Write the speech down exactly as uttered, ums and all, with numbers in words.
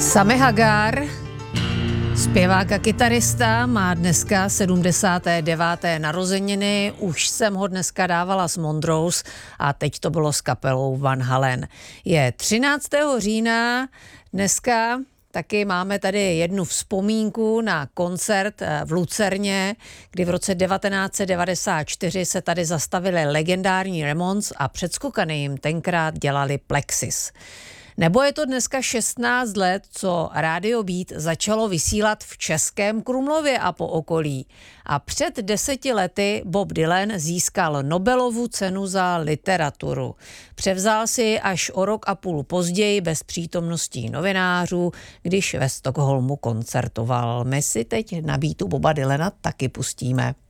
Sammy Hagar, zpěvák a kytarista, má dneska sedmdesáté deváté narozeniny. Už jsem ho dneska dávala s Montrose a teď to bylo s kapelou Van Halen. Je třináctého října, dneska taky máme tady jednu vzpomínku na koncert v Lucerně, kdy v roce devatenáct set devadesát čtyři se tady zastavili legendární Ramones a před skokany jim tenkrát dělali Plexis. Nebo je to dneska šestnáct let, co Rádio Beat začalo vysílat v Českém Krumlově a po okolí. A před deseti lety Bob Dylan získal Nobelovu cenu za literaturu. Převzal si až o rok a půl později bez přítomnosti novinářů, když ve Stockholmu koncertoval. My si teď na beatu Boba Dylana taky pustíme.